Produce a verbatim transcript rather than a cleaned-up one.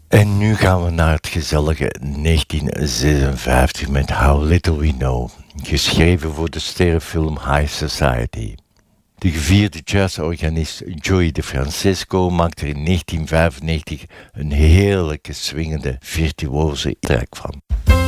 En nu gaan we naar het gezellige negentien zesenvijftig met How Little We Know, geschreven voor de sterrenfilm High Society. De gevierde jazzorganist Joey DeFrancesco maakte er in negentien vijfennegentig een heerlijke swingende virtuose track van.